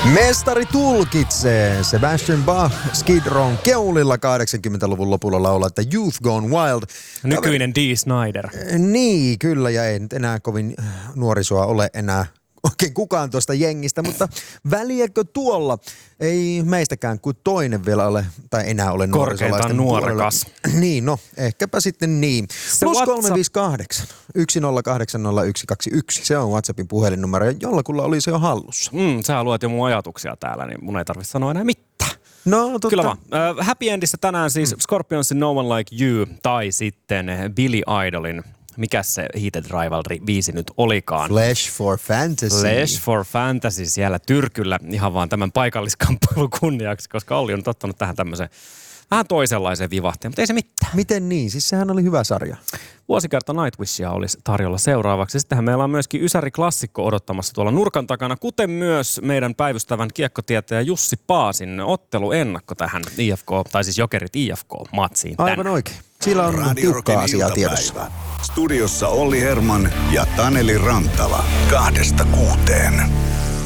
Mestari tulkitsee. Sebastian Bach Skid Rown keulilla 80-luvun lopulla laulaa, että Youth Gone Wild. Nykyinen Dee Snider. Niin, kyllä, ja ei nyt enää kovin nuorisoa ole enää oikein kukaan tuosta jengistä, mutta väliäkö tuolla? Ei meistäkään kuin toinen vielä ole, tai enää ole nuorisolaisten nuorekas. Niin, no, ehkäpä sitten niin. Plus 358 1080121. Se on WhatsAppin puhelinnumero, jollakulla oli se jo hallussa. Sä luet jo mun ajatuksia täällä, niin mun ei tarvitse sanoa enää mitään. No, totta. Kyllä vaan. Happy Endissä tänään siis Scorpionsin No One Like You tai sitten Billy Idolin, mikä se Heated Rivalry-biisi nyt olikaan. Flesh for Fantasy. Flesh for Fantasy siellä Tyrkyllä ihan vaan tämän paikalliskamppailun kunniaksi, koska Olli on nyt ottanut tähän tämmöisen vähän toisenlaiseen vivahteen, mutta ei se mitään. Miten niin? Siis sehän oli hyvä sarja. Vuosikerta Nightwishia olisi tarjolla seuraavaksi. Sittenhän meillä on myöskin Ysäri-klassikko odottamassa tuolla nurkan takana, kuten myös meidän päivystävän kiekkotietäjä Jussi Paasin otteluennakko tähän IFK, tai siis Jokerit IFK-matsiin. Aivan oikein. Sillä on tiukkaa asiaa tiedossa. Studiossa Olli Herman ja Taneli Rantala 2-6.